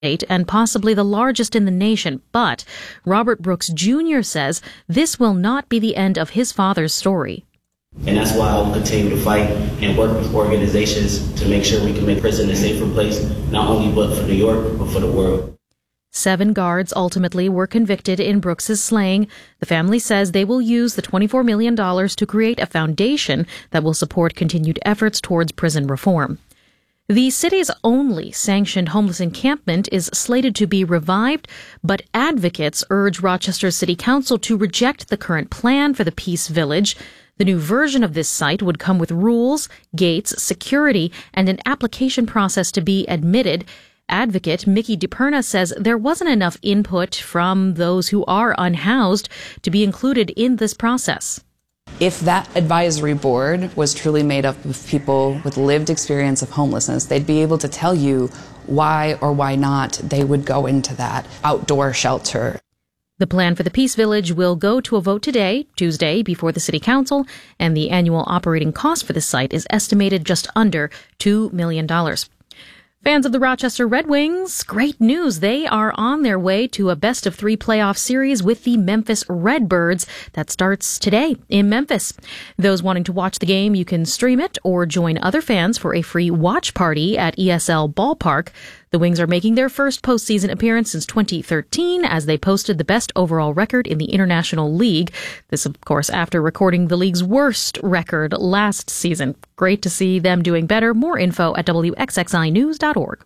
and possibly the largest in the nation. But Robert Brooks Jr. says this will not be the end of his father's story. And that's why I will continue to fight and work with organizations to make sure we can make prison a safer place, not only but for New York, but for the world. 7 guards ultimately were convicted in Brooks's slaying. The family says they will use the $24 million to create a foundation that will support continued efforts towards prison reform. The city's only sanctioned homeless encampment is slated to be revived, but advocates urge Rochester City Council to reject the current plan for the Peace Village. The new version of this site would come with rules, gates, security, and an application process to be admitted. Advocate Mickey DiPerna says there wasn't enough input from those who are unhoused to be included in this process. If that advisory board was truly made up of people with lived experience of homelessness, they'd be able to tell you why or why not they would go into that outdoor shelter. The plan for the Peace Village will go to a vote today, Tuesday, before the City Council, and the annual operating cost for the site is estimated just under $2 million. Fans of the Rochester Red Wings, great news. They are on their way to a best-of-3 playoff series with the Memphis Redbirds that starts today in Memphis. Those wanting to watch the game, you can stream it or join other fans for a free watch party at ESL Ballpark. The Wings are making their first postseason appearance since 2013 as they posted the best overall record in the International League. This, of course, after recording the league's worst record last season. Great to see them doing better. More info at WXXInews.org.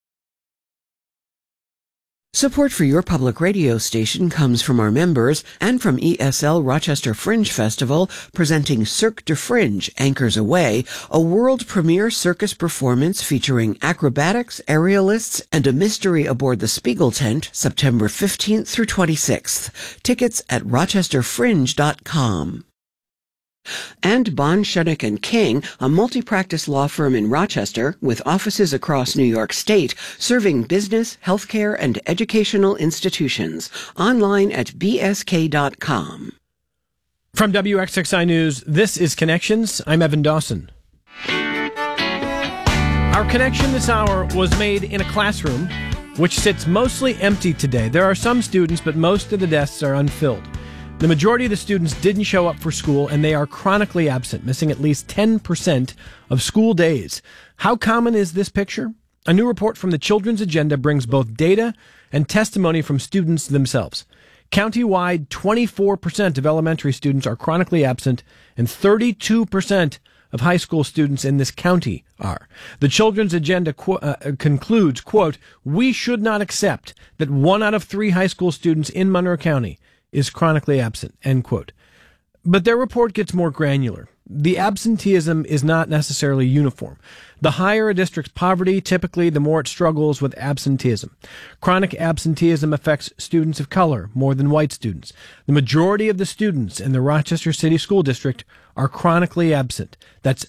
Support for your public radio station comes from our members and from ESL Rochester Fringe Festival, presenting Cirque du Fringe Anchors Away, a world premiere circus performance featuring acrobatics, aerialists, and a mystery aboard the Spiegel tent, September 15th through 26th. Tickets at rochesterfringe.com. And Bond, Shenick & King, a multi-practice law firm in Rochester with offices across New York State, serving business, healthcare, and educational institutions. Online at bsk.com. From WXXI News, this is Connections. I'm Evan Dawson. Our connection this hour was made in a classroom, which sits mostly empty today. There are some students, but most of the desks are unfilled. The majority of the students didn't show up for school, and they are chronically absent, missing at least 10% of school days. How common is this picture? A new report from the Children's Agenda brings both data and testimony from students themselves. County-wide, 24% of elementary students are chronically absent, and 32% of high school students in this county are. The Children's Agenda concludes, quote, "We should not accept that 1 out of 3 high school students in Monroe County is chronically absent," end quote. But their report gets more granular. The absenteeism is not necessarily uniform. The higher a district's poverty, typically the more it struggles with absenteeism. Chronic absenteeism affects students of color more than white students. The majority of the students in the Rochester City School District are chronically absent. That's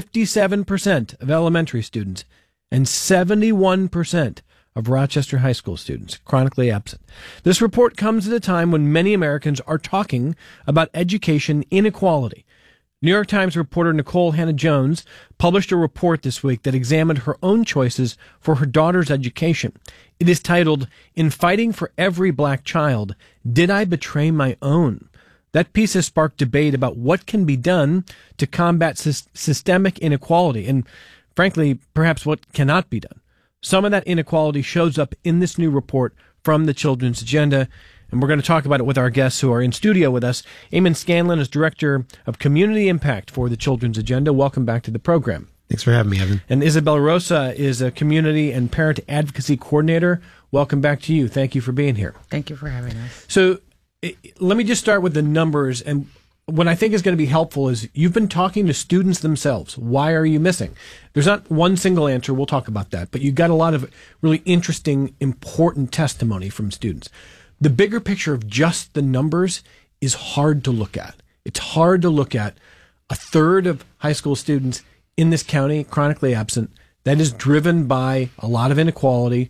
57% of elementary students and 71% of Rochester high school students chronically absent. This report comes at a time when many Americans are talking about education inequality. New York Times reporter Nikole Hannah-Jones published a report this week that examined her own choices for her daughter's education. It is titled, "In Fighting for Every Black Child, Did I Betray My Own?" That piece has sparked debate about what can be done to combat systemic inequality and, frankly, perhaps what cannot be done. Some of that inequality shows up in this new report from the Children's Agenda, and we're going to talk about it with our guests who are in studio with us. Eamon Scanlon is Director of Community Impact for the Children's Agenda. Welcome back to the program. Thanks for having me, Evan. And Isabel Rosa is a Community and Parent Advocacy Coordinator. Welcome back to you. Thank you for being here. Thank you for having us. So let me just start with the numbers, and what I think is going to be helpful is you've been talking to students themselves. Why are you missing? There's not one single answer. We'll talk about that. But you got a lot of really interesting, important testimony from students. The bigger picture of just the numbers is hard to look at. It's hard to look at a third of high school students in this county chronically absent. That is driven by a lot of inequality.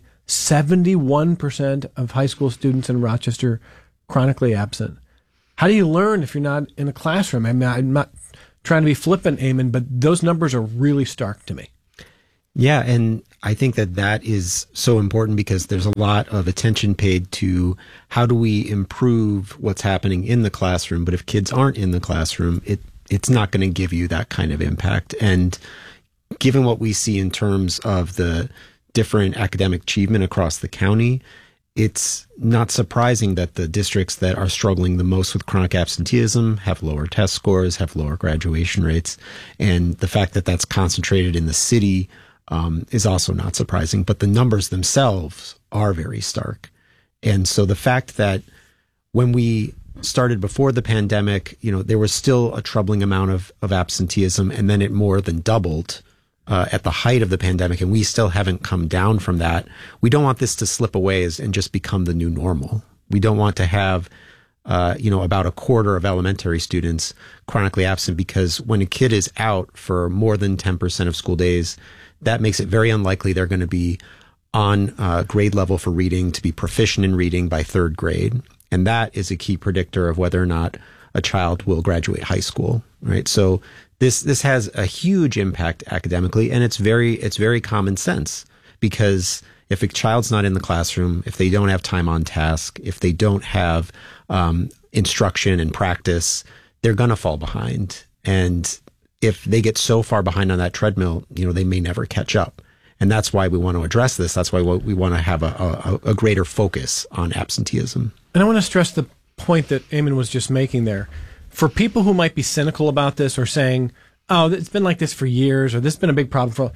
71% of high school students in Rochester chronically absent. How do you learn if you're not in a classroom? I mean, I'm not trying to be flippant, Eamon, but those numbers are really stark to me. Yeah, and I think that is so important because there's a lot of attention paid to how do we improve what's happening in the classroom. But if kids aren't in the classroom, it's not going to give you that kind of impact. And given what we see in terms of the different academic achievement across the county, it's not surprising that the districts that are struggling the most with chronic absenteeism have lower test scores, have lower graduation rates. And the fact that that's concentrated in the city is also not surprising. But the numbers themselves are very stark. And so the fact that when we started before the pandemic, there was still a troubling amount of absenteeism, and then it more than doubled at the height of the pandemic, and we still haven't come down from that. We don't want this to slip away and just become the new normal. We don't want to have, about a quarter of elementary students chronically absent, because when a kid is out for more than 10% of school days, that makes it very unlikely they're going to be on grade level for reading, to be proficient in reading by third grade. And that is a key predictor of whether or not a child will graduate high school, right? So this has a huge impact academically, and it's very common sense, because if a child's not in the classroom, if they don't have time on task, if they don't have instruction and practice, they're going to fall behind. And if they get so far behind on that treadmill, they may never catch up. And that's why we want to address this. That's why we want to have a greater focus on absenteeism. And I want to stress the point that Eamon was just making there. For people who might be cynical about this or saying, oh, it's been like this for years, or this has been a big problem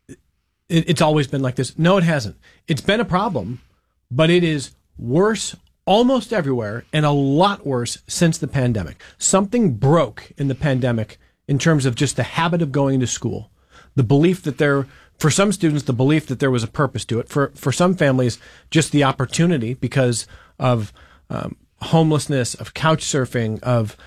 it's always been like this. No, it hasn't. It's been a problem, but it is worse almost everywhere, and a lot worse since the pandemic. Something broke in the pandemic in terms of just the habit of going to school. The belief that for some students, the belief that there was a purpose to it. For some families, just the opportunity because of homelessness, of couch surfing, of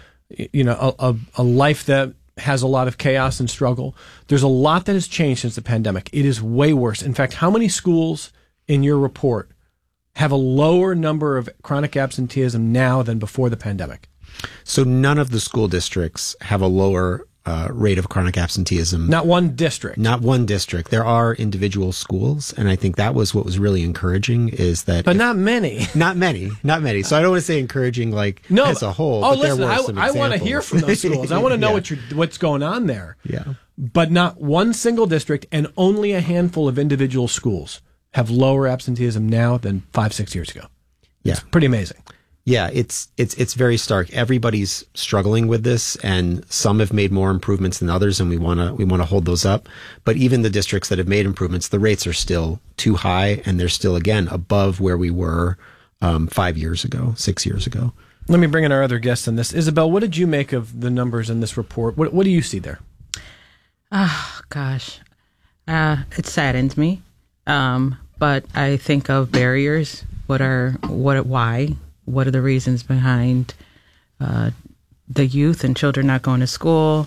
a life that has a lot of chaos and struggle. There's a lot that has changed since the pandemic. It is way worse. In fact, how many schools in your report have a lower number of chronic absenteeism now than before the pandemic? So none of the school districts have a lower rate of chronic absenteeism. Not one district. Not one district. There are individual schools, and I think that was what was really encouraging, is that... But not many. Not many. So I don't want to say encouraging as a whole. Oh, but listen, there were some I want to hear from those schools. I want to know what's going on there. Yeah. But not one single district, and only a handful of individual schools have lower absenteeism now than 5-6 years ago. Yeah. It's pretty amazing. Yeah, it's very stark. Everybody's struggling with this, and some have made more improvements than others, and we want to hold those up. But even the districts that have made improvements, the rates are still too high, and they're still, again, above where we were 5 years ago, 6 years ago. Let me bring in our other guest on this. Isabel, what did you make of the numbers in this report? What do you see there? Oh, gosh. It saddens me. But I think of barriers. Why? What are the reasons behind the youth and children not going to school?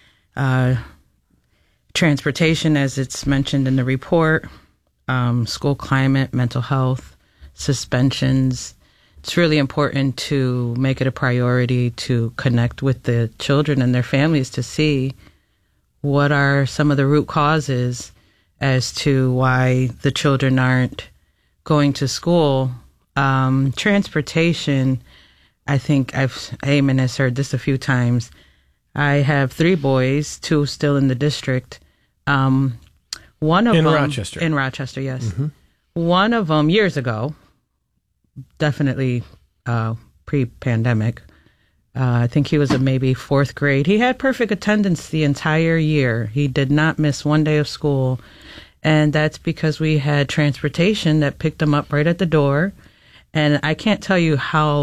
Transportation, as it's mentioned in the report, school climate, mental health, suspensions. It's really important to make it a priority to connect with the children and their families to see what are some of the root causes as to why the children aren't going to school. Transportation, I think Eamon has heard this a few times. I have 3 boys, 2 still in the district. One of them Rochester. In Rochester, yes. Mm-hmm. One of them years ago, definitely pre-pandemic. I think he was in maybe 4th grade. He had perfect attendance the entire year. He did not miss one day of school. And that's because we had transportation that picked him up right at the door. And I can't tell you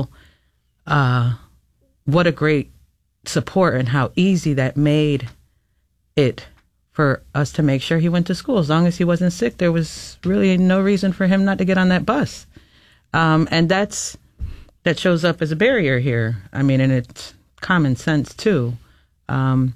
what a great support and how easy that made it for us to make sure he went to school. As long as he wasn't sick, there was really no reason for him not to get on that bus. And that shows up as a barrier here. I mean, and it's common sense too. And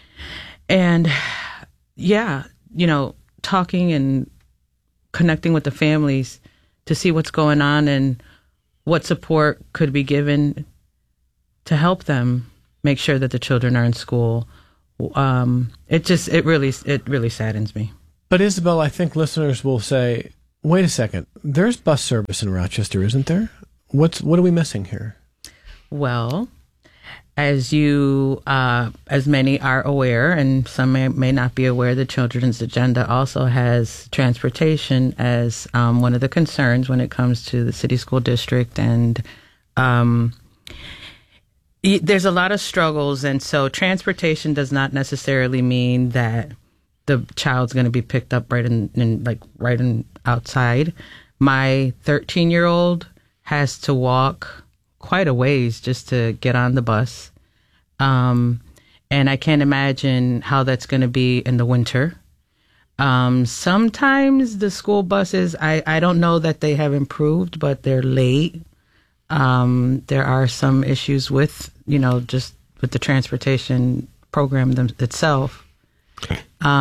yeah, talking and connecting with the families to see what's going on and what support could be given to help them make sure that the children are in school. It really saddens me. But Isabel, I think listeners will say, wait a second, there's bus service in Rochester, isn't there? What are we missing here? Well, as many are aware, and some may not be aware, the Children's Agenda also has transportation as one of the concerns when it comes to the city school district. And there's a lot of struggles. And so transportation does not necessarily mean that the child's going to be picked up right in outside. My 13-year-old has to walk quite a ways just to get on the bus. And I can't imagine how that's going to be in the winter. Sometimes the school buses, I don't know that they have improved, but they're late. There are some issues with, just with the transportation program itself. Okay.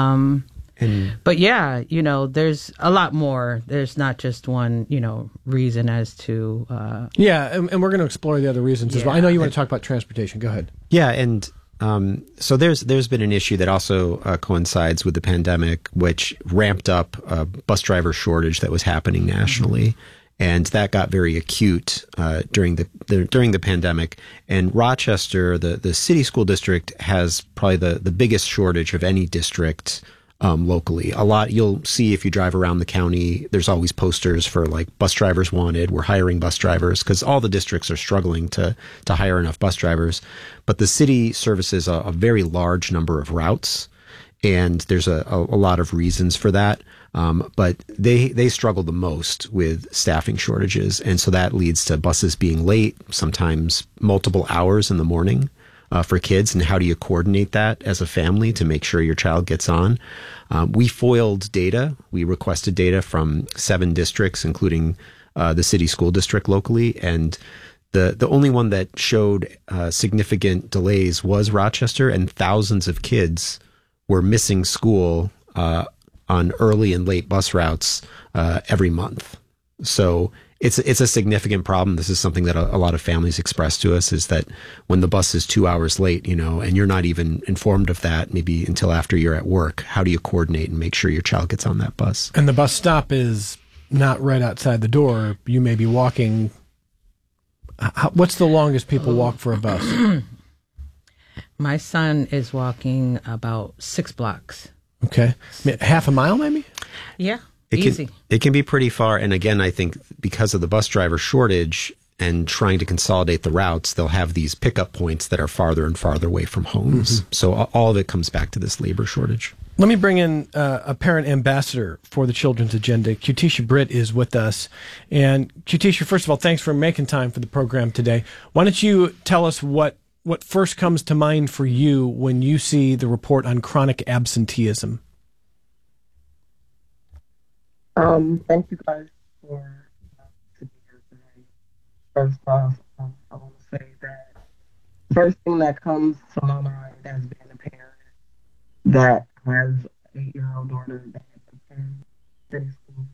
But yeah, there's a lot more. There's not just one, reason as to. And we're going to explore the other reasons as well. I know you want to talk about transportation. Go ahead. Yeah, and so there's been an issue that also coincides with the pandemic, which ramped up a bus driver shortage that was happening nationally. Mm-hmm. And that got very acute during the pandemic. And Rochester, the city school district, has probably the biggest shortage of any district locally. A lot you'll see if you drive around the county. There's always posters for like bus drivers wanted. We're hiring bus drivers because all the districts are struggling to hire enough bus drivers. But the city services a very large number of routes, and there's a lot of reasons for that. But they struggle the most with staffing shortages. And so that leads to buses being late, sometimes multiple hours in the morning for kids. And how do you coordinate that as a family to make sure your child gets on? We foiled data. We requested data from 7 districts, including the city school district locally. And the only one that showed significant delays was Rochester, and thousands of kids were missing school on early and late bus routes every month. So it's a significant problem. This is something that a lot of families express to us, is that when the bus is 2 hours late, and you're not even informed of that maybe until after you're at work, how do you coordinate and make sure your child gets on that bus? And the bus stop is not right outside the door. You may be walking. What's the longest people walk for a bus? My son is walking about 6 blocks. Okay. Half a mile, maybe? Yeah, easy. It can be pretty far. And again, I think because of the bus driver shortage and trying to consolidate the routes, they'll have these pickup points that are farther and farther away from homes. Mm-hmm. So all of it comes back to this labor shortage. Let me bring in a parent ambassador for the Children's Agenda. Cutisha Britt is with us. And Cutisha, first of all, thanks for making time for the program today. Why don't you tell us what first comes to mind for you when you see the report on chronic absenteeism? Thank you guys for to be here today. First off, I want to say that the first thing that comes to my mind as being a parent that has an 8-year-old daughter that attends city school.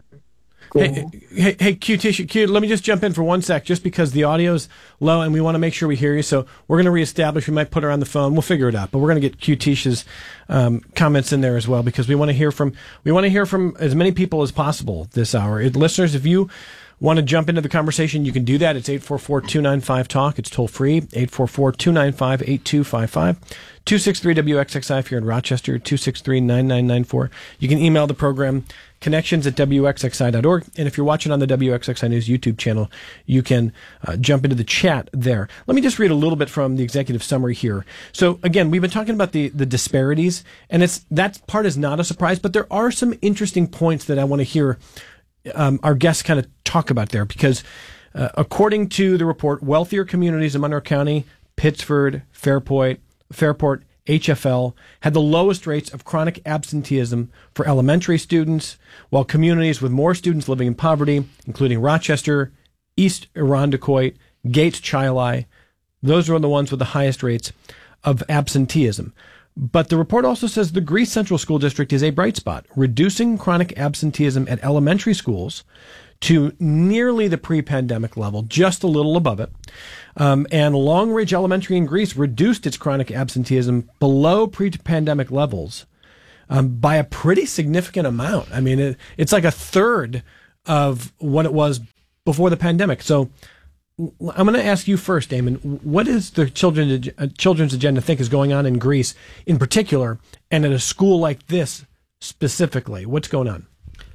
Hey, Q, let me just jump in for 1 sec, just because the audio's low and we want to make sure we hear you. So we're going to reestablish. We might put her on the phone. We'll figure it out. But we're going to get Q-Tisha's comments in there as well, because we want to hear from as many people as possible this hour. Listeners, if you want to jump into the conversation, you can do that. It's 844-295-TALK. It's toll free, 844-295-8255. 263-WXXI if you're in Rochester, 263-9994. You can email the program, connections@WXXI.org. And if you're watching on the WXXI News YouTube channel, you can jump into the chat there. Let me just read a little bit from the executive summary here. So again, we've been talking about the disparities, and that part is not a surprise, but there are some interesting points that I want to hear our guests kind of talk about there, because according to the report, wealthier communities in Monroe County, Pittsford, Fairport, HFL, had the lowest rates of chronic absenteeism for elementary students, while communities with more students living in poverty, including Rochester, East Irondequoit, Gates, Chili, those are the ones with the highest rates of absenteeism. But the report also says the Greece Central School District is a bright spot, reducing chronic absenteeism at elementary schools to nearly the pre-pandemic level, just a little above it. And Long Ridge Elementary in Greece reduced its chronic absenteeism below pre-pandemic levels by a pretty significant amount. I mean, it's like a third of what it was before the pandemic. So I'm going to ask you first, Damon, what is the children's agenda think is going on in Greece in particular, and at a school like this specifically? What's going on?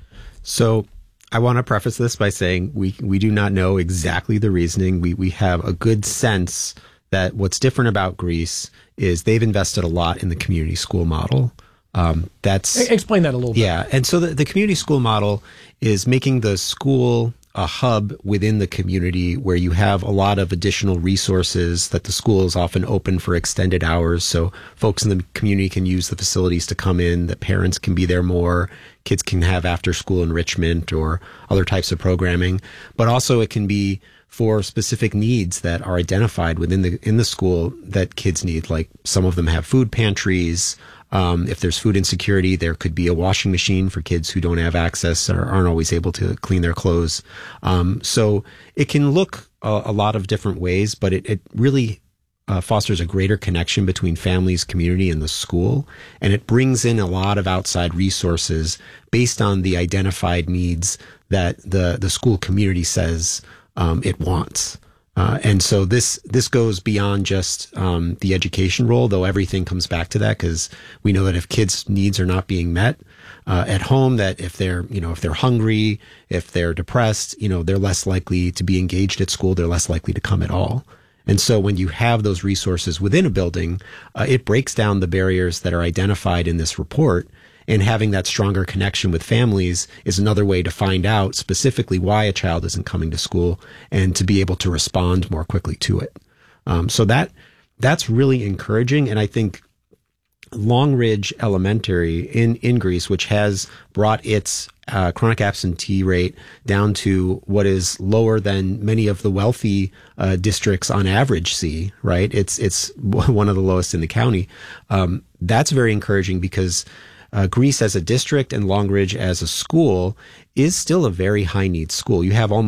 So I want to preface this by saying we do not know exactly the reasoning. We have a good sense that what's different about Greece is they've invested a lot in the community school model. Explain that a little bit. Yeah. And so the community school model is making the school a hub within the community where you have a lot of additional resources, that the school is often open for extended hours. So folks in the community can use the facilities to come in, that parents can be there more, kids can have after school enrichment or other types of programming, but also it can be for specific needs that are identified within the school that kids need. Like some of them have food pantries. If there's food insecurity, there could be a washing machine for kids who don't have access or aren't always able to clean their clothes. So it can look a lot of different ways, but it really fosters a greater connection between families, community, and the school. And it brings in a lot of outside resources based on the identified needs that the school community says it wants. And so this goes beyond just the education role, though everything comes back to that, because we know that if kids' needs are not being met at home, that if they're hungry, if they're depressed, they're less likely to be engaged at school, they're less likely to come at all. And so when you have those resources within a building, it breaks down the barriers that are identified in this report. And having that stronger connection with families is another way to find out specifically why a child isn't coming to school and to be able to respond more quickly to it. So that's really encouraging. And I think Long Ridge Elementary in Greece, which has brought its chronic absentee rate down to what is lower than many of the wealthy districts on average see, right? It's one of the lowest in the county. That's very encouraging because Greece as a district and Long Ridge as a school is still a very high needs school. You have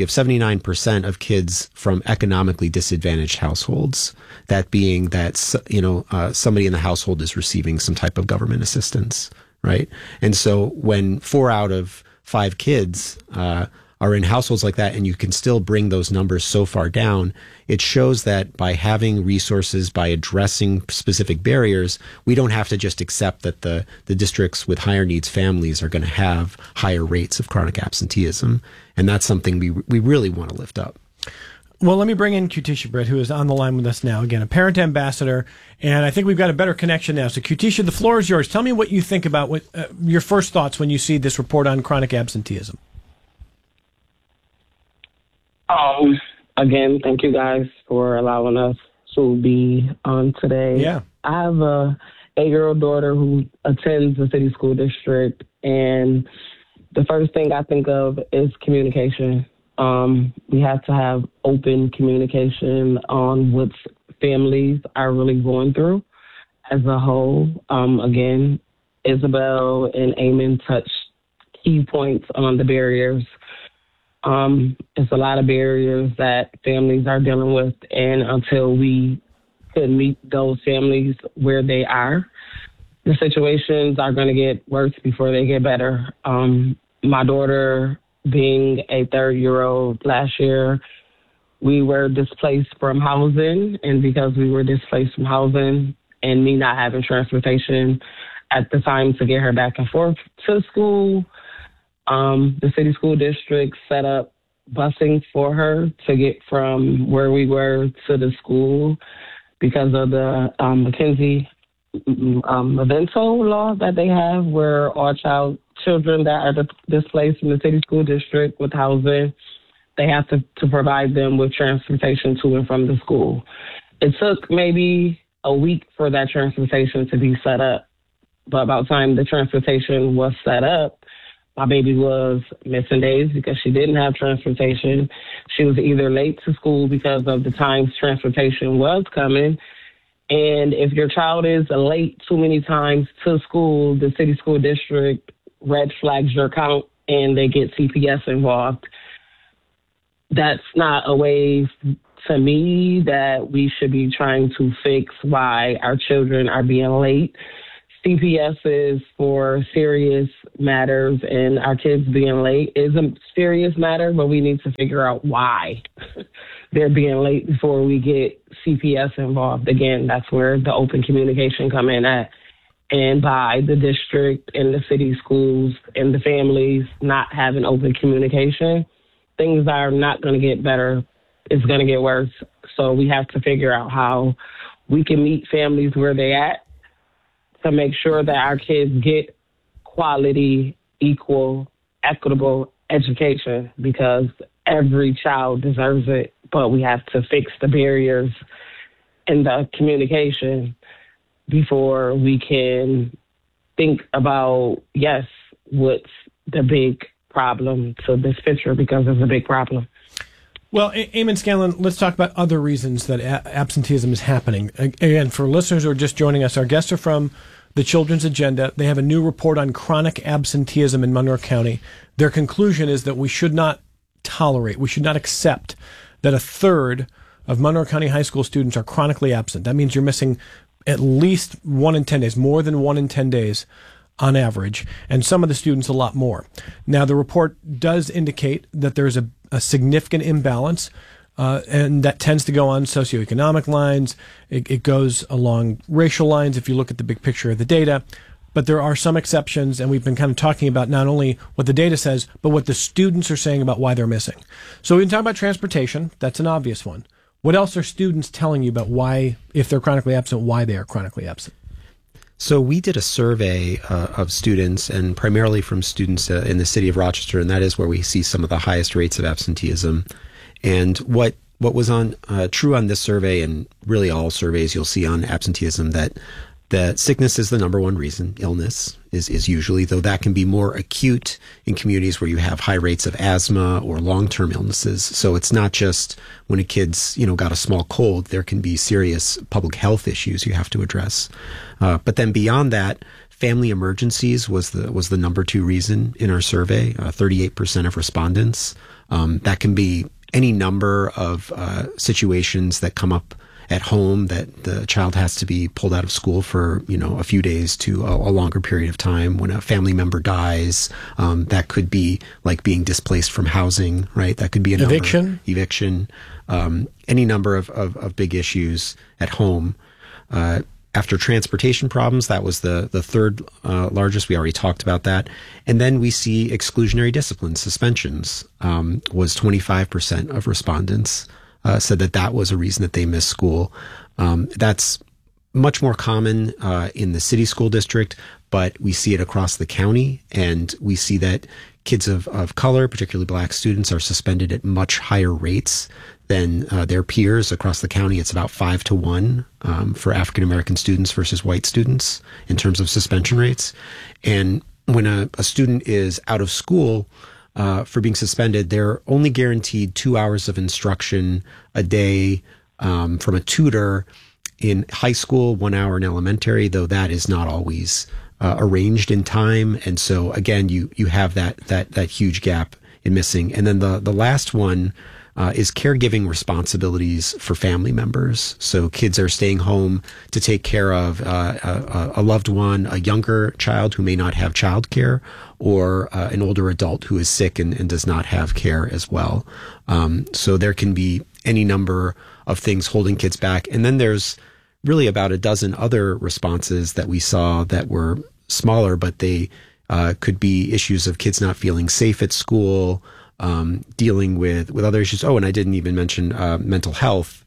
79% of kids from economically disadvantaged households. That being that, somebody in the household is receiving some type of government assistance, right? And so when 4 out of 5 kids, are in households like that, and you can still bring those numbers so far down, it shows that by having resources, by addressing specific barriers, we don't have to just accept that the districts with higher needs families are going to have higher rates of chronic absenteeism. And that's something we really want to lift up. Well, let me bring in Kutisha Britt, who is on the line with us now. Again, a parent ambassador, and I think we've got a better connection now. So, Kutisha, the floor is yours. Tell me what you think about your first thoughts when you see this report on chronic absenteeism. Again, thank you guys for allowing us to be on today. Yeah. I have a 8-year-old daughter who attends the city school district, and the first thing I think of is communication. We have to have open communication on what families are really going through as a whole. Again, Isabel and Eamon touched key points on the barriers. It's a lot of barriers that families are dealing with, and until we could meet those families where they are, the situations are going to get worse before they get better. My daughter, being a 3rd-year-old last year, we were displaced from housing, and because we were displaced from housing and me not having transportation at the time to get her back and forth to school, the city school district set up busing for her to get from where we were to the school because of the McKinsey Evento law that they have, where all children that are displaced from the city school district with housing, they have to provide them with transportation to and from the school. It took maybe a week for that transportation to be set up, but by the time the transportation was set up, my baby was missing days because she didn't have transportation. She was either late to school because of the times transportation was coming. And if your child is late too many times to school, the city school district red flags your account and they get CPS involved. That's not a way, to me, that we should be trying to fix why our children are being late. CPS is for serious matters, and our kids being late is a serious matter, but we need to figure out why they're being late before we get CPS involved. Again, that's where the open communication come in at. And by the district and the city schools and the families not having open communication, things are not going to get better. It's going to get worse. So we have to figure out how we can meet families where they're at to make sure that our kids get quality, equal, equitable education, because every child deserves it. But we have to fix the barriers in the communication before we can think about, yes, what's the big problem to this picture, because it's a big problem. Well, Eamon Scanlon, let's talk about other reasons that absenteeism is happening. Again, for listeners who are just joining us, our guests are from the Children's Agenda. They have a new report on chronic absenteeism in Monroe County. Their conclusion is that we should not tolerate, we should not accept that a third of Monroe County high school students are chronically absent. That means you're missing at least 1 in 10 days, more than 1 in 10 days on average, and some of the students a lot more. Now, the report does indicate that there's a significant imbalance, and that tends to go on socioeconomic lines. It goes along racial lines if you look at the big picture of the data. But there are some exceptions, and we've been kind of talking about not only what the data says, but what the students are saying about why they're missing. So we can talk about transportation. That's an obvious one. What else are students telling you about why, if they're chronically absent, why they are chronically absent? So we did a survey of students, and primarily from students in the city of Rochester, and that is where we see some of the highest rates of absenteeism. And what was on true on this survey, and really all surveys you'll see on absenteeism, that sickness is the number one reason. Illness is usually, though that can be more acute in communities where you have high rates of asthma or long-term illnesses. So it's not just when a kid's, got a small cold, there can be serious public health issues you have to address. But then beyond that, family emergencies was the number two reason in our survey, 38% of respondents. That can be any number of situations that come up at home, that the child has to be pulled out of school for, a few days to a longer period of time. When a family member dies, that could be like being displaced from housing, right? That could be eviction, any number of big issues at home. After transportation problems, that was the third largest. We already talked about that. And then we see exclusionary discipline, suspensions, was 25% of respondents said that was a reason that they missed school. That's much more common in the city school district, but we see it across the county, and we see that kids of color, particularly black students, are suspended at much higher rates than their peers across the county. It's about 5 to 1 for African American students versus white students in terms of suspension rates. And when a student is out of school for being suspended, they're only guaranteed 2 hours of instruction a day from a tutor in high school, 1 hour in elementary, though that is not always arranged in time. And so again, you have that huge gap in missing. And then the last one is caregiving responsibilities for family members. So kids are staying home to take care of a loved one, a younger child who may not have childcare, or an older adult who is sick and does not have care as well. So there can be any number of things holding kids back. And then there's really about a dozen other responses that we saw that were smaller, but they could be issues of kids not feeling safe at school, dealing with other issues. Oh, and I didn't even mention mental health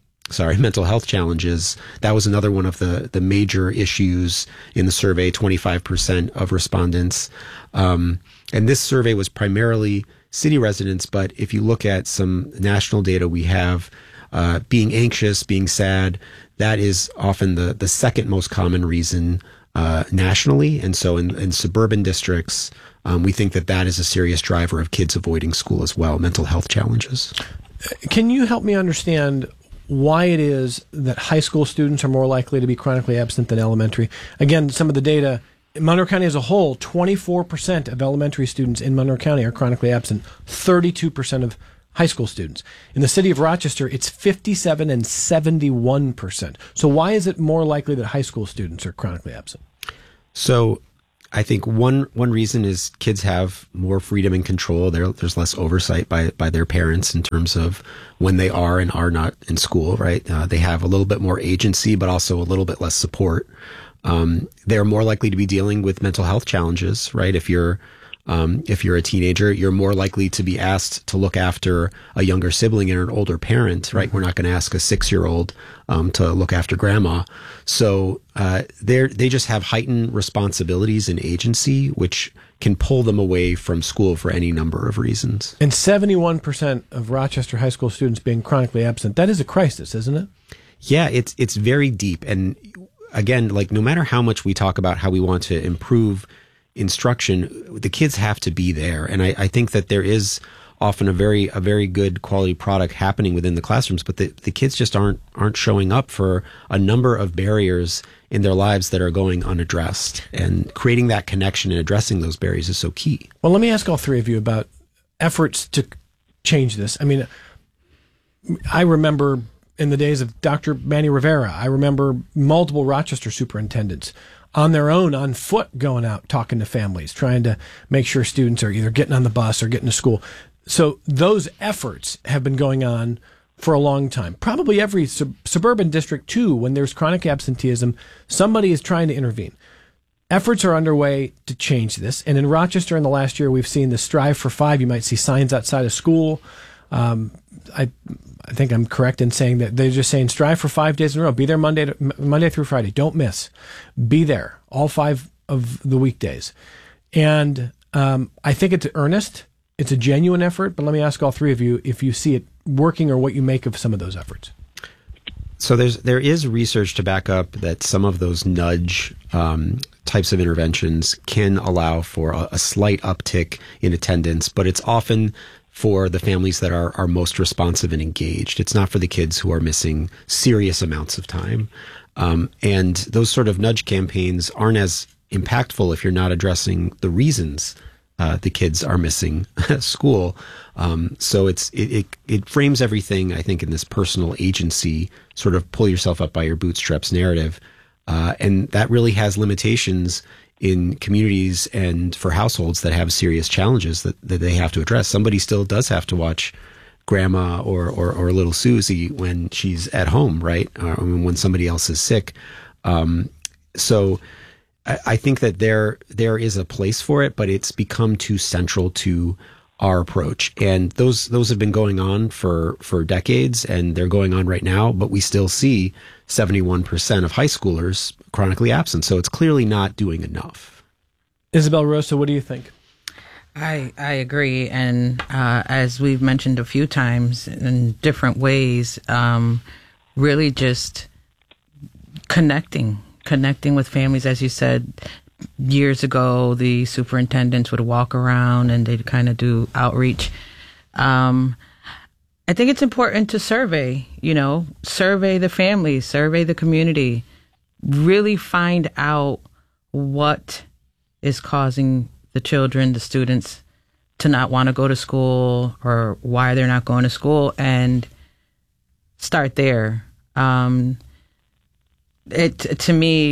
challenges. That was another one of the major issues in the survey, 25% of respondents. And this survey was primarily city residents, but if you look at some national data, we have being anxious, being sad. That is often the second most common reason nationally. And so in suburban districts, we think that is a serious driver of kids avoiding school as well, mental health challenges. Can you help me understand why it is that high school students are more likely to be chronically absent than elementary? Again, some of the data, in Monroe County as a whole, 24% of elementary students in Monroe County are chronically absent, 32% of high school students. In the city of Rochester, it's 57 and 71%. So why is it more likely that high school students are chronically absent? So I think one reason is kids have more freedom and control. There's less oversight by their parents in terms of when they are and are not in school, right? They have a little bit more agency, but also a little bit less support. They're more likely to be dealing with mental health challenges, right? If you're a teenager, you're more likely to be asked to look after a younger sibling and an older parent, right? We're not going to ask a 6-year-old to look after grandma. So they just have heightened responsibilities and agency, which can pull them away from school for any number of reasons. And 71% of Rochester high school students being chronically absent, that is a crisis, isn't it? Yeah, it's very deep. And again, like no matter how much we talk about how we want to improve instruction, the kids have to be there. And I think that there is often a very good quality product happening within the classrooms, but the kids just aren't showing up for a number of barriers in their lives that are going unaddressed. And creating that connection and addressing those barriers is so key. Well, let me ask all three of you about efforts to change this. I mean, I remember in the days of Dr. Manny Rivera, I remember multiple Rochester superintendents on their own, on foot, going out, talking to families, trying to make sure students are either getting on the bus or getting to school. So those efforts have been going on for a long time. Probably every suburban district, too, when there's chronic absenteeism, somebody is trying to intervene. Efforts are underway to change this. And in Rochester in the last year, we've seen the Strive for 5. You might see signs outside of school. I think I'm correct in saying that they're just saying strive for 5 days in a row. Be there Monday through Friday. Don't miss. Be there all 5 of the weekdays. And I think it's earnest. It's a genuine effort. But let me ask all three of you if you see it working or what you make of some of those efforts. So there is research to back up that some of those nudge types of interventions can allow for a slight uptick in attendance, but it's often for the families that are most responsive and engaged. It's not for the kids who are missing serious amounts of time. And those sort of nudge campaigns aren't as impactful if you're not addressing the reasons the kids are missing school. So it frames everything, I think, in this personal agency, sort of pull yourself up by your bootstraps narrative. And that really has limitations in communities and for households that have serious challenges that they have to address. Somebody still does have to watch grandma or little Susie when she's at home, right? Or when somebody else is sick. So I think that there is a place for it, but it's become too central to our approach. And those have been going on for decades, and they're going on right now, but we still see 71% of high schoolers chronically absent. So it's clearly not doing enough. Isabel Rosa, what do you think? I agree. And as we've mentioned a few times in different ways, really just connecting with families. As you said, years ago, the superintendents would walk around and they'd kind of do outreach. I think it's important to survey the families, survey the community, really find out what is causing the children, the students to not want to go to school or why they're not going to school, and start there. To me,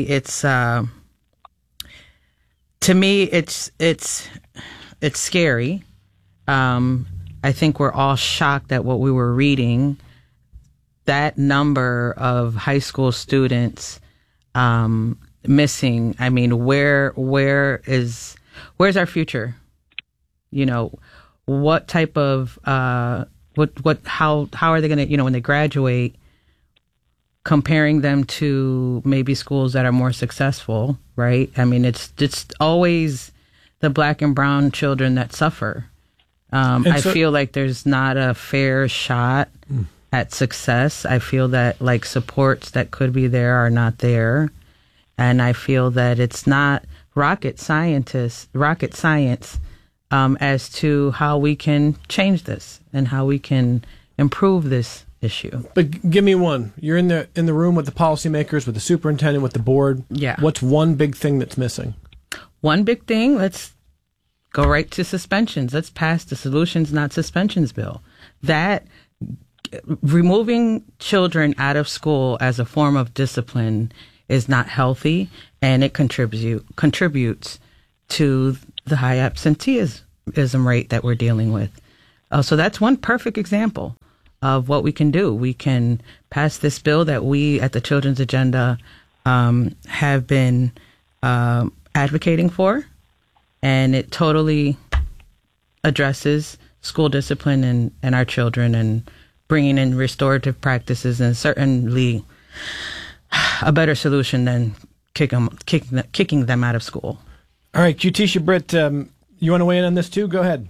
it's scary. I think we're all shocked at what we were reading. That number of high school students missing. I mean, where's our future? What type of how are they going to, when they graduate, comparing them to maybe schools that are more successful, right? I mean, it's always the Black and brown children that suffer. I feel like there's not a fair shot at success. I feel that like supports that could be there are not there. And I feel that it's not rocket science as to how we can change this and how we can improve this issue. But give me one. You're in the room with the policymakers, with the superintendent, with the board. Yeah. What's one big thing that's missing? One big thing, let's go right to suspensions. Let's pass the Solutions Not Suspensions bill. That removing children out of school as a form of discipline is not healthy, and it contributes to the high absenteeism rate that we're dealing with. So that's one perfect example of what we can do. We can pass this bill that we at the Children's Agenda have been advocating for, and it totally addresses school discipline and our children and bringing in restorative practices, and certainly a better solution than kicking them out of school. All right, Jutisha Britt, you want to weigh in on this too? Go ahead.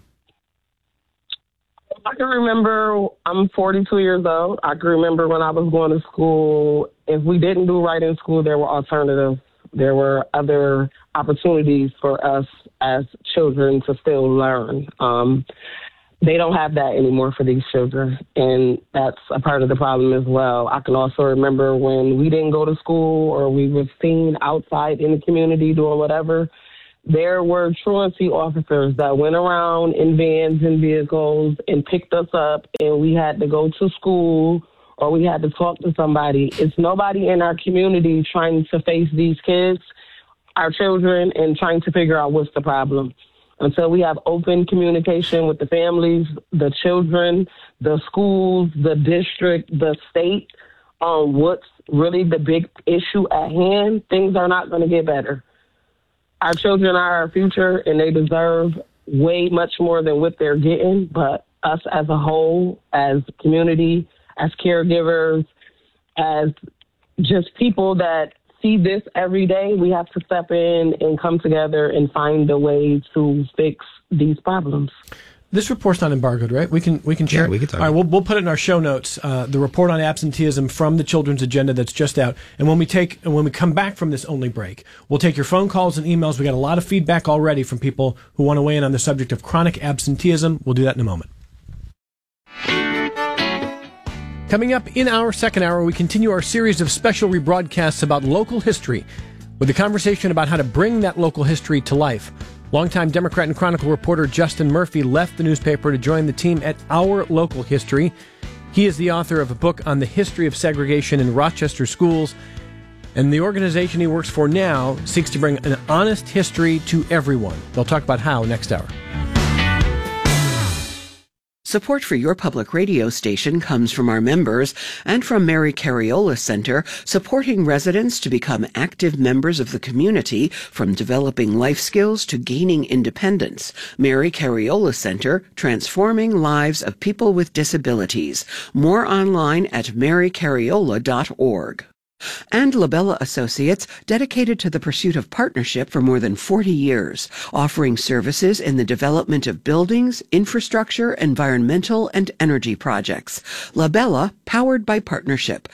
I can remember, I'm 42 years old. I can remember when I was going to school, if we didn't do right in school, there were alternatives. There were other opportunities for us as children to still learn. They don't have that anymore for these children, and that's a part of the problem as well. I can also remember when we didn't go to school or we were seen outside in the community doing whatever, there were truancy officers that went around in vans and vehicles and picked us up, and we had to go to school or we had to talk to somebody. It's nobody in our community trying to face these kids, our children, and trying to figure out what's the problem. Until we have open communication with the families, the children, the schools, the district, the state, on what's really the big issue at hand, things are not going to get better. Our children are our future, and they deserve way much more than what they're getting. But us as a whole, as community, as caregivers, as just people that see this every day, we have to step in and come together and find a way to fix these problems. This report's not embargoed, right? We can share. Yeah, we can talk. All right, we'll put it in our show notes. The report on absenteeism from the Children's Agenda that's just out. And when we come back from this only break, we'll take your phone calls and emails. We got a lot of feedback already from people who want to weigh in on the subject of chronic absenteeism. We'll do that in a moment. Coming up in our second hour, we continue our series of special rebroadcasts about local history with a conversation about how to bring that local history to life. Longtime Democrat and Chronicle reporter Justin Murphy left the newspaper to join the team at Our Local History. He is the author of a book on the history of segregation in Rochester schools, and the organization he works for now seeks to bring an honest history to everyone. They'll talk about how next hour. Support for your public radio station comes from our members and from Mary Cariola Center, supporting residents to become active members of the community, from developing life skills to gaining independence. Mary Cariola Center, transforming lives of people with disabilities. More online at marycariola.org. And Labella Associates, dedicated to the pursuit of partnership for more than 40 years, offering services in the development of buildings, infrastructure, environmental, and energy projects. Labella, powered by partnership.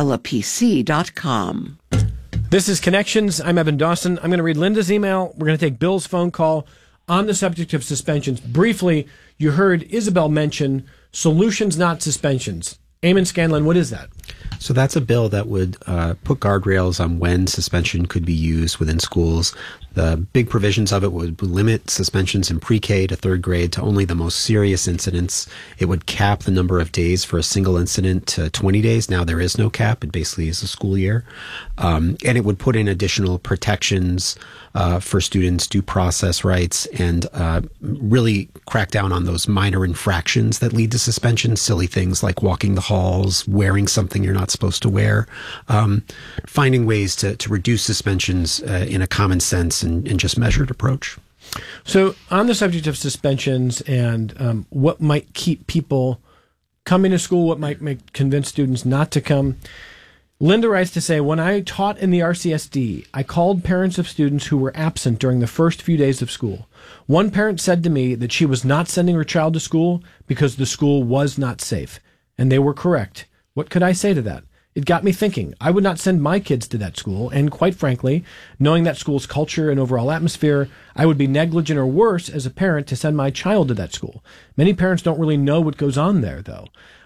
LabellaPC.com. This is Connections. I'm Evan Dawson. I'm going to read Linda's email. We're going to take Bill's phone call on the subject of suspensions. Briefly, you heard Isabel mention solutions, not suspensions. Eamon Scanlon, what is that? So that's a bill that would put guardrails on when suspension could be used within schools. The big provisions of it would limit suspensions in pre-K to third grade to only the most serious incidents. It would cap the number of days for a single incident to 20 days. Now there is no cap. It basically is a school year. And it would put in additional protections for students' due process rights, and really crack down on those minor infractions that lead to suspension, silly things like walking the halls, wearing something you're not supposed to wear, finding ways to reduce suspensions in a common sense and just measured approach. So on the subject of suspensions and what might keep people coming to school, what might convince students not to come, Linda writes to say, when I taught in the RCSD, I called parents of students who were absent during the first few days of school. One parent said to me that she was not sending her child to school because the school was not safe. And they were correct. What could I say to that? It got me thinking. I would not send my kids to that school, and quite frankly, knowing that school's culture and overall atmosphere, I would be negligent or worse as a parent to send my child to that school. Many parents don't really know what goes on there, though.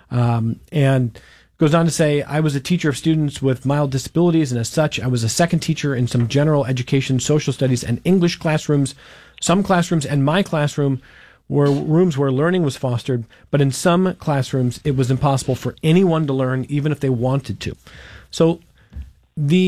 And goes on to say, I was a teacher of students with mild disabilities, and as such, I was a second teacher in some general education, social studies, and English classrooms. Some classrooms and my classroom were rooms where learning was fostered, but in some classrooms, it was impossible for anyone to learn, even if they wanted to. So the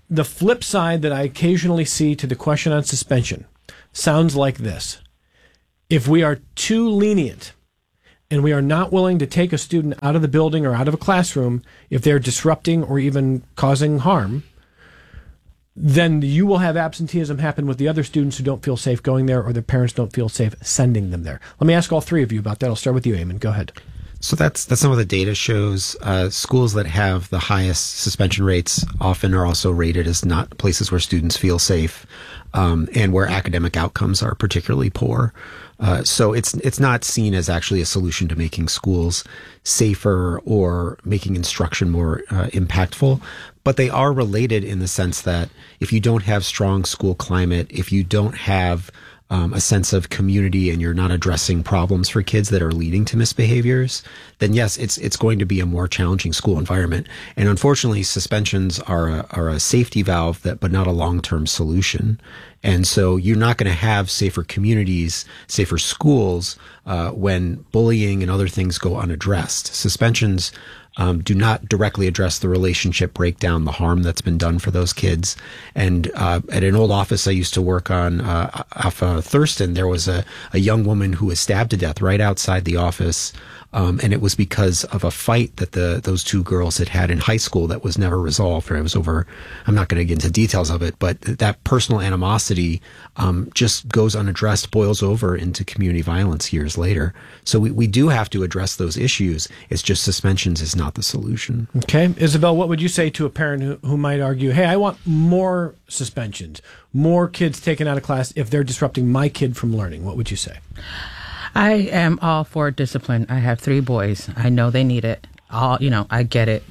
the flip side that I occasionally see to the question on suspension sounds like this. If we are too lenient and we are not willing to take a student out of the building or out of a classroom if they're disrupting or even causing harm, then you will have absenteeism happen with the other students who don't feel safe going there, or their parents don't feel safe sending them there. Let me ask all three of you about that. I'll start with you, Eamon. Go ahead. So that's some of the data shows. Schools that have the highest suspension rates often are also rated as not places where students feel safe, and where academic outcomes are particularly poor. So it's not seen as actually a solution to making schools safer or making instruction more impactful. But they are related in the sense that if you don't have strong school climate, if you don't have a sense of community and you're not addressing problems for kids that are leading to misbehaviors, then yes, it's going to be a more challenging school environment. And unfortunately, suspensions are a safety valve but not a long-term solution. And so you're not going to have safer communities, safer schools, when bullying and other things go unaddressed. Suspensions do not directly address the relationship breakdown, the harm that's been done for those kids. And at an old office I used to work on off Thurston, there was a young woman who was stabbed to death right outside the office. And it was because of a fight that those two girls had in high school that was never resolved. Or it was over, I'm not going to get into details of it, but that personal animosity just goes unaddressed, boils over into community violence years later. So we do have to address those issues. It's just suspensions is not the solution. Okay. Isabel, what would you say to a parent who might argue, hey, I want more suspensions, more kids taken out of class if they're disrupting my kid from learning? What would you say? I am all for discipline. I have 3 boys. I know they need it. I get it.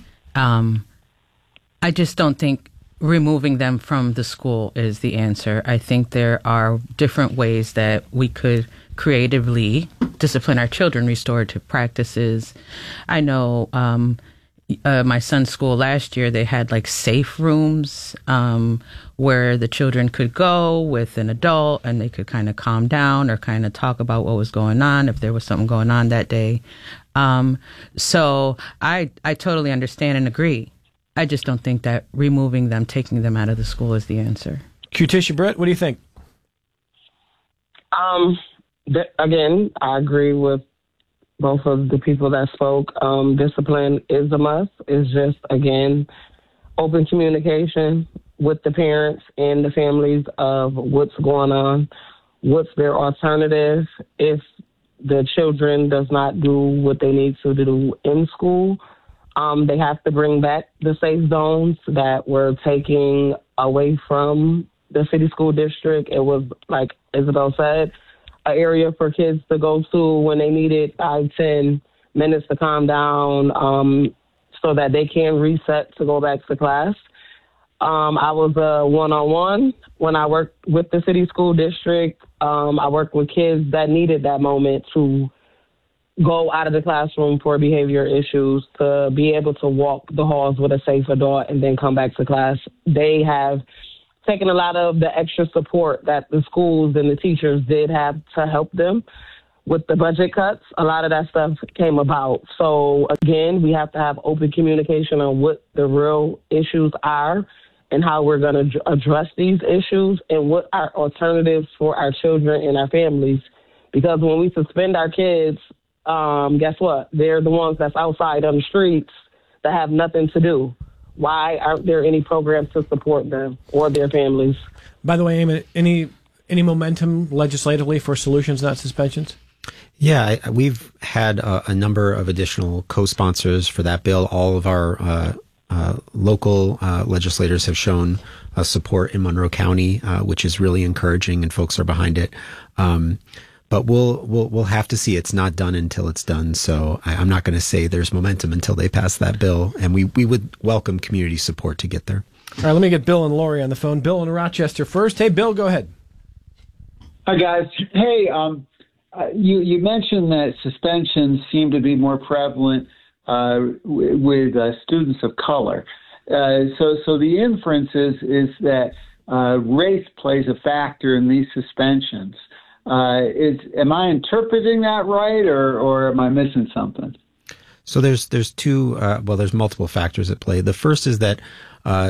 I just don't think removing them from the school is the answer. I think there are different ways that we could creatively discipline our children, restorative practices. I know my son's school last year, they had like safe rooms where the children could go with an adult and they could kind of calm down or kind of talk about what was going on if there was something going on that day. So I totally understand and agree. I just don't think that removing them, taking them out of the school is the answer. Q-Tisha, Britt, what do you think? Again, I agree with both of the people that spoke. Discipline is a must. It's just, again, open communication with the parents and the families of what's going on, what's their alternative if the children does not do what they need to do in school. They have to bring back the safe zones that were taken away from the city school district. It was, like Isabel said, an area for kids to go to when they needed 5-10 minutes to calm down so that they can reset to go back to class. I was a one-on-one when I worked with the city school district. I worked with kids that needed that moment to go out of the classroom for behavior issues, to be able to walk the halls with a safe adult and then come back to class. They have taken a lot of the extra support that the schools and the teachers did have to help them with the budget cuts. A lot of that stuff came about. So again, we have to have open communication on what the real issues are and how we're going to address these issues and what our alternatives for our children and our families. Because when we suspend our kids, guess what? They're the ones that's outside on the streets that have nothing to do. Why aren't there any programs to support them or their families? By the way, Eamon, any momentum legislatively for solutions, not suspensions? Yeah, we've had a number of additional co-sponsors for that bill. All of our local legislators have shown support in Monroe County, which is really encouraging, and folks are behind it. But we'll have to see. It's not done until it's done. So I'm not going to say there's momentum until they pass that bill. And we would welcome community support to get there. All right, let me get Bill and Lori on the phone. Bill in Rochester first. Hey, Bill, go ahead. Hi, guys. Hey, you mentioned that suspensions seem to be more prevalent with students of color. So the inference is that race plays a factor in these suspensions. Am I interpreting that right, or am I missing something? So there's two. There's multiple factors at play. The first is that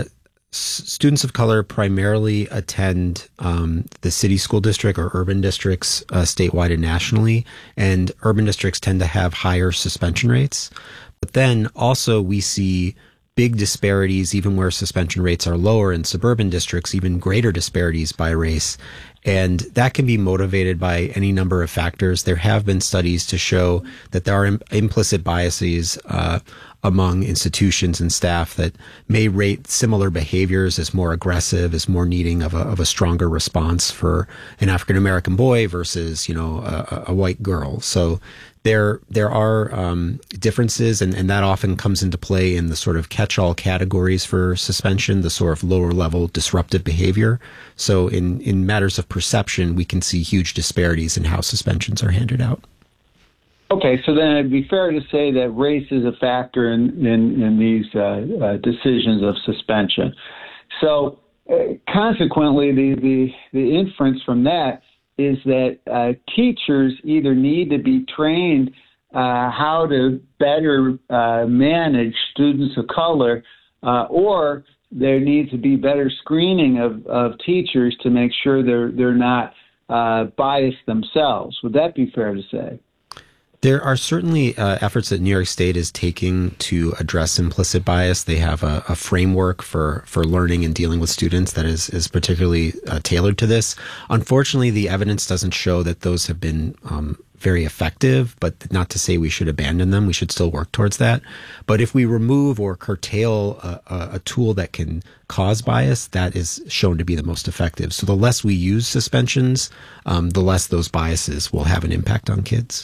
students of color primarily attend the city school district or urban districts statewide and nationally, and urban districts tend to have higher suspension rates. But then also we see big disparities, even where suspension rates are lower in suburban districts, even greater disparities by race. And that can be motivated by any number of factors. There have been studies to show that there are implicit biases among institutions and staff that may rate similar behaviors as more aggressive, as more needing of a stronger response for an African American boy versus, a white girl. So there are differences, and that often comes into play in the sort of catch-all categories for suspension, the sort of lower-level disruptive behavior. So in matters of perception, we can see huge disparities in how suspensions are handed out. Okay, so then it'd be fair to say that race is a factor in these decisions of suspension. So consequently, the inference from that is that teachers either need to be trained how to better manage students of color, or there needs to be better screening of teachers to make sure they're not biased themselves. Would that be fair to say? There are certainly efforts that New York State is taking to address implicit bias. They have a framework for learning and dealing with students that is particularly tailored to this. Unfortunately, the evidence doesn't show that those have been very effective, but not to say we should abandon them. We should still work towards that. But if we remove or curtail a tool that can cause bias, that is shown to be the most effective. So the less we use suspensions, the less those biases will have an impact on kids.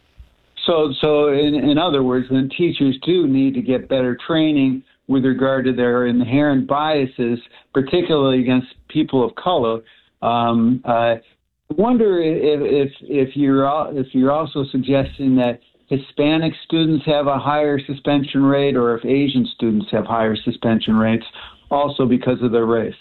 So in other words, then teachers do need to get better training with regard to their inherent biases, particularly against people of color. I wonder if you're also suggesting that Hispanic students have a higher suspension rate, or if Asian students have higher suspension rates, also because of their race.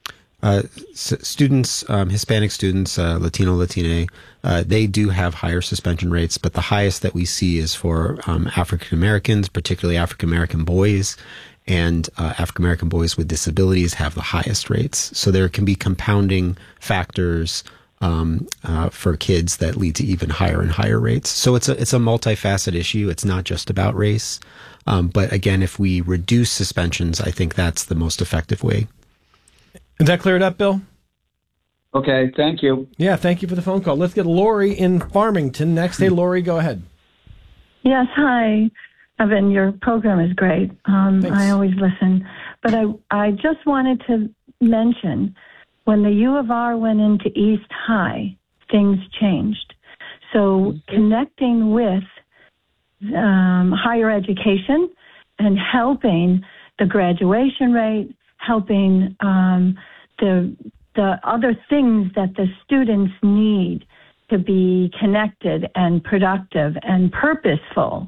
Students, Hispanic students, Latino, Latine, they do have higher suspension rates, but the highest that we see is for African Americans, particularly African American boys, and African American boys with disabilities have the highest rates. So there can be compounding factors for kids that lead to even higher and higher rates. So it's a multifaceted issue. It's not just about race. But again, if we reduce suspensions, I think that's the most effective way. Is that cleared up, Bill? Okay, thank you. Yeah, thank you for the phone call. Let's get Lori in Farmington next. Hey, Lori, go ahead. Yes, hi, Evan. Your program is great. I always listen. But I just wanted to mention, when the U of R went into East High, things changed. So connecting with higher education and helping the graduation rate, helping the other things that the students need to be connected and productive and purposeful.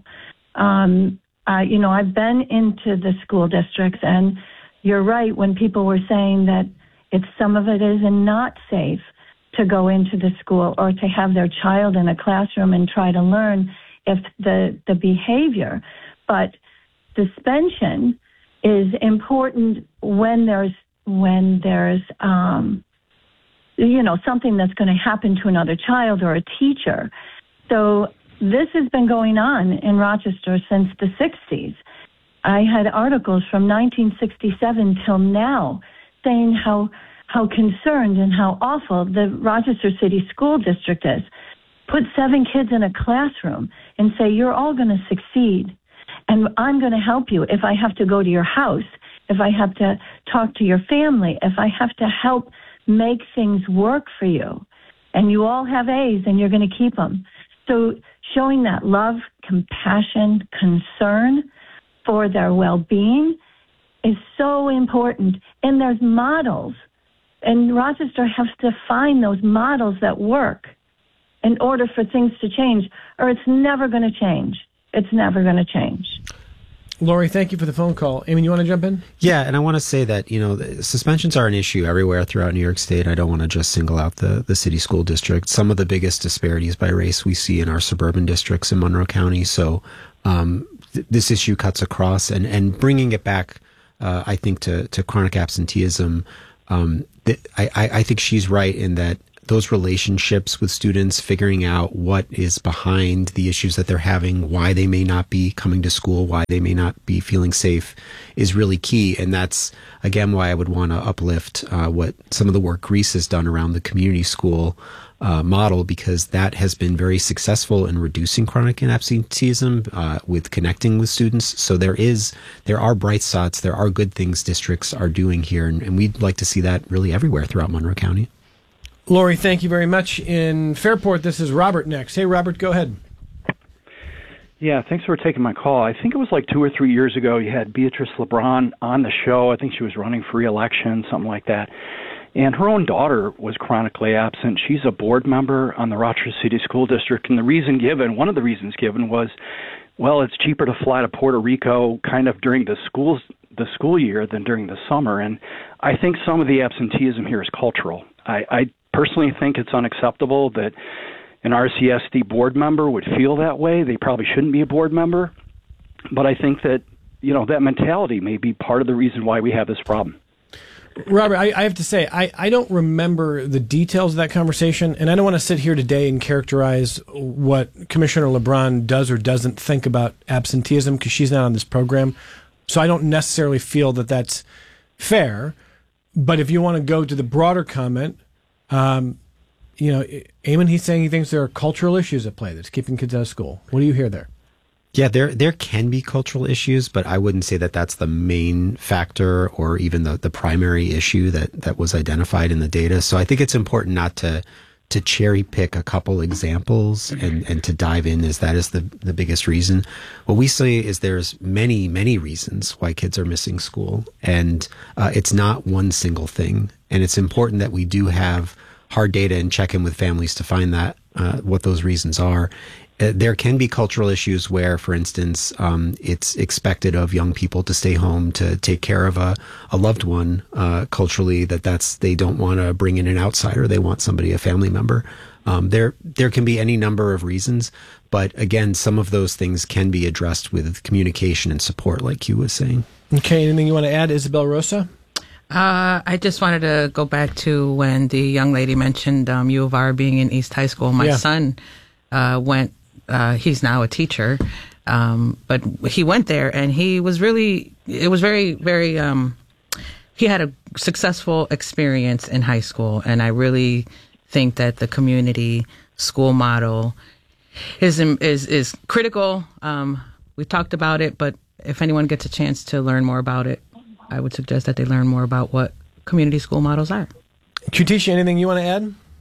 I've been into the school districts, and you're right when people were saying that some of it is not safe to go into the school or to have their child in a classroom and try to learn if the behavior. But suspension is important when there's something that's going to happen to another child or a teacher. So this has been going on in Rochester since the 60s. I had articles from 1967 till now saying how concerned and how awful the Rochester City School District is. Put 7 kids in a classroom and say, you're all going to succeed. And I'm going to help you if I have to go to your house, if I have to talk to your family, if I have to help make things work for you. And you all have A's and you're going to keep them. So showing that love, compassion, concern for their well-being is so important. And there's models. And Rochester has to find those models that work in order for things to change, or it's never going to change. It's never going to change. Lori, thank you for the phone call. Amy, you want to jump in? Yeah, and I want to say that, suspensions are an issue everywhere throughout New York State. I don't want to just single out the city school district. Some of the biggest disparities by race we see in our suburban districts in Monroe County. So this issue cuts across, and bringing it back I think, to chronic absenteeism, I think she's right in that those relationships with students, figuring out what is behind the issues that they're having, why they may not be coming to school, why they may not be feeling safe, is really key. And that's, again, why I would want to uplift what some of the work Greece has done around the community school model, because that has been very successful in reducing chronic absenteeism with connecting with students. So there are bright spots, there are good things districts are doing here, and we'd like to see that really everywhere throughout Monroe County. Lori, thank you very much. In Fairport, this is Robert next. Hey, Robert, go ahead. Yeah, thanks for taking my call. I think it was like 2 or 3 years ago you had Beatrice LeBron on the show. I think she was running for re-election, something like that. And her own daughter was chronically absent. She's a board member on the Rochester City School District, and one of the reasons given was, well, it's cheaper to fly to Puerto Rico kind of during the school year than during the summer. And I think some of the absenteeism here is cultural. I personally think it's unacceptable that an RCSD board member would feel that way. They probably shouldn't be a board member. But I think that, that mentality may be part of the reason why we have this problem. Robert, I have to say, I don't remember the details of that conversation, and I don't want to sit here today and characterize what Commissioner LeBron does or doesn't think about absenteeism, because she's not on this program. So I don't necessarily feel that that's fair. But if you want to go to the broader comment, Eamon, he's saying he thinks there are cultural issues at play that's keeping kids out of school. What do you hear there? Yeah, there can be cultural issues, but I wouldn't say that that's the main factor or even the primary issue that was identified in the data. So I think it's important not to cherry pick a couple examples and to dive in as that is the biggest reason. What we say is there's many, many reasons why kids are missing school, and it's not one single thing. And it's important that we do have hard data and check in with families to find that what those reasons are. There can be cultural issues where, for instance, it's expected of young people to stay home to take care of a loved one. Culturally, they don't want to bring in an outsider; they want a family member. There can be any number of reasons, but again, some of those things can be addressed with communication and support, like Hugh was saying. Okay, anything you want to add, Isabel Rosa? I just wanted to go back to when the young lady mentioned U of R being in East High School. My son went. He's now a teacher, but he went there and it was very, very, he had a successful experience in high school. And I really think that the community school model is critical. We talked about it, but if anyone gets a chance to learn more about it, I would suggest that they learn more about what community school models are. Kutisha, anything you want to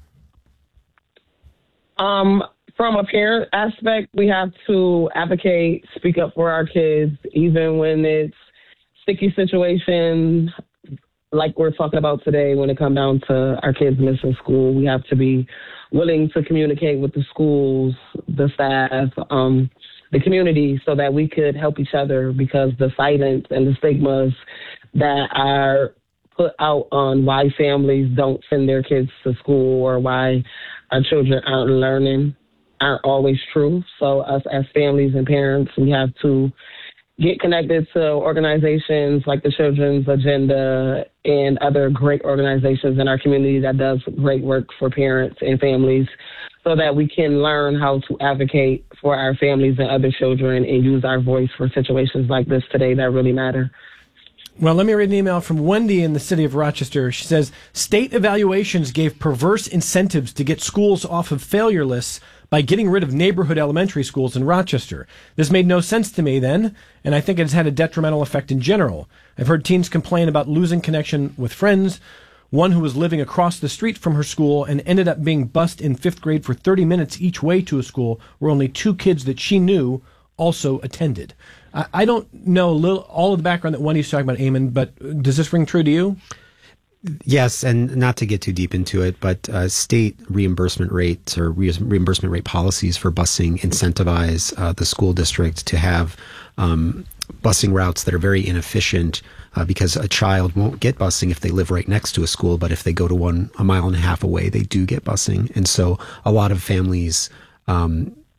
add? From a parent aspect, we have to advocate, speak up for our kids, even when it's sticky situations like we're talking about today. When it comes down to our kids missing school, we have to be willing to communicate with the schools, the staff, the community, so that we could help each other, because the silence and the stigmas that are put out on why families don't send their kids to school or why our children aren't learning aren't always true. So us as families and parents, we have to get connected to organizations like the Children's Agenda and other great organizations in our community that does great work for parents and families, so that we can learn how to advocate for our families and other children and use our voice for situations like this today that really matter. Well, let me read an email from Wendy in the city of Rochester. She says, state evaluations gave perverse incentives to get schools off of failure lists by getting rid of neighborhood elementary schools in Rochester. This made no sense to me then, and I think it has had a detrimental effect in general. I've heard teens complain about losing connection with friends. One who was living across the street from her school and ended up being bused in 5th grade for 30 minutes each way to a school where only 2 kids that she knew also attended. I don't know all of the background that Wendy's talking about, Eamon, but does this ring true to you? Yes, and not to get too deep into it, but state reimbursement rates or reimbursement rate policies for busing incentivize the school district to have busing routes that are very inefficient, because a child won't get busing if they live right next to a school, but if they go to a mile and a half away, they do get busing. And so a lot of families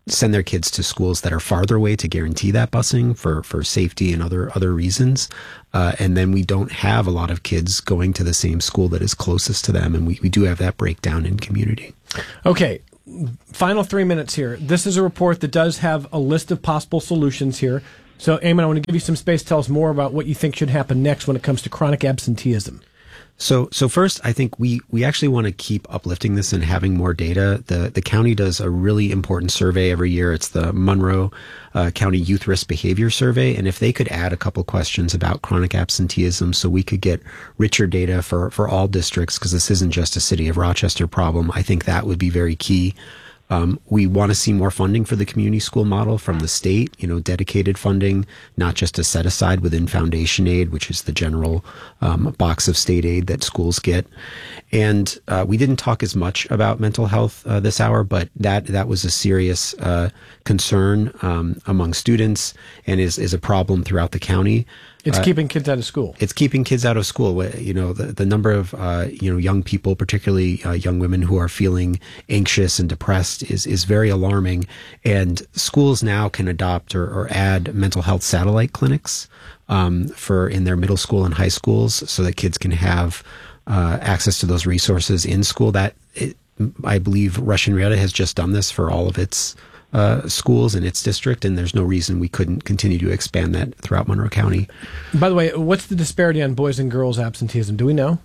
send their kids to schools that are farther away to guarantee that busing for safety and other reasons. And then we don't have a lot of kids going to the same school that is closest to them. And we do have that breakdown in community. Okay. Final 3 minutes here. This is a report that does have a list of possible solutions here. So, Eamon, I want to give you some space. Tell us more about what you think should happen next when it comes to chronic absenteeism. So first, I think we actually want to keep uplifting this and having more data. The county does a really important survey every year. It's the Monroe County Youth Risk Behavior Survey. And if they could add a couple questions about chronic absenteeism so we could get richer data for all districts, because this isn't just a City of Rochester problem, I think that would be very key. We want to see more funding for the community school model from the state, dedicated funding, not just a set aside within foundation aid, which is the general box of state aid that schools get. And we didn't talk as much about mental health this hour, but that was a serious concern among students and is a problem throughout the county. It's keeping kids out of school. It's keeping kids out of school. The number of young people, particularly young women who are feeling anxious and depressed, is very alarming. And schools now can adopt or add mental health satellite clinics in their middle school and high schools, so that kids can have access to those resources in school. I believe Rush Henrietta has just done this for all of its schools in its district, and there's no reason we couldn't continue to expand that throughout Monroe County. By the way, what's the disparity on boys and girls absenteeism? Do we know?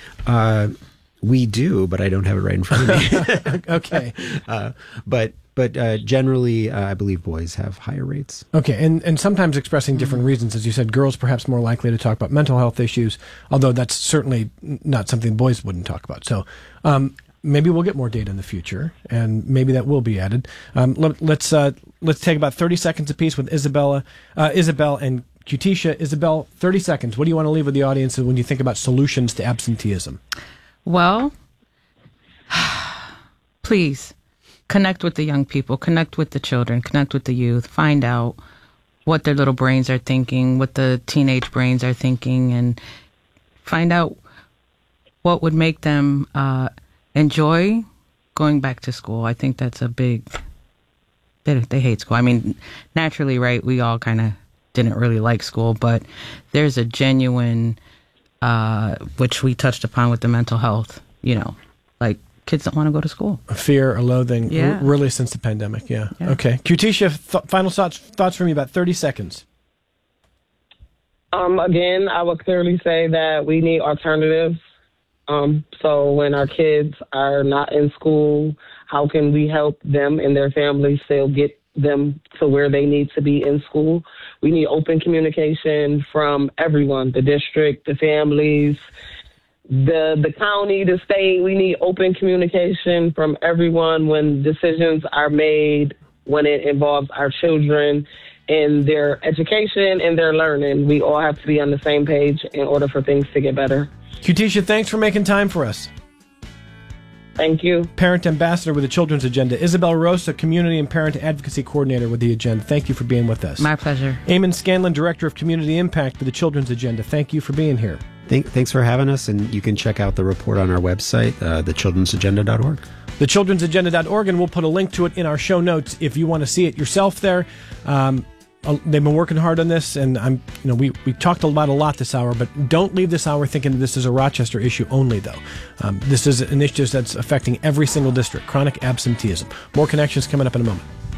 We do, but I don't have it right in front of me. Okay. But generally, I believe boys have higher rates. Okay, and sometimes expressing different reasons. As you said, girls perhaps more likely to talk about mental health issues, although that's certainly not something boys wouldn't talk about. So maybe we'll get more data in the future, and maybe that will be added. Let's take about 30 seconds apiece with Isabel and Cutisha. Isabel, 30 seconds. What do you want to leave with the audience when you think about solutions to absenteeism? Well, please connect with the young people, connect with the children, connect with the youth, find out what their little brains are thinking, what the teenage brains are thinking, and find out what would make them enjoy going back to school. I think that's a big... They hate school. I mean, naturally, right, we all kind of didn't really like school, but there's a genuine, which we touched upon with the mental health, like kids don't want to go to school. A fear, a loathing, really since the pandemic, yeah. Okay. Cutisha, final thoughts from you, about 30 seconds. Again, I would clearly say that we need alternatives. So when our kids are not in school, how can we help them and their families still get them to where they need to be in school? We need open communication from everyone, the district, the families, the county, the state. We need open communication from everyone when decisions are made, when it involves our children and their education and their learning. We all have to be on the same page in order for things to get better. Cutisha, thanks for making time for us. Thank you. Parent Ambassador with the Children's Agenda. Isabel Rosa, Community and Parent Advocacy Coordinator with the Agenda. Thank you for being with us. My pleasure. Eamon Scanlon, Director of Community Impact with the Children's Agenda. Thank you for being here. Thanks for having us, and you can check out the report on our website, thechildrensagenda.org. Thechildrensagenda.org, and we'll put a link to it in our show notes if you want to see it yourself there. They've been working hard on this, and we talked about a lot this hour, but don't leave this hour thinking this is a Rochester issue only, though. This is an issue that's affecting every single district, chronic absenteeism. More Connections coming up in a moment.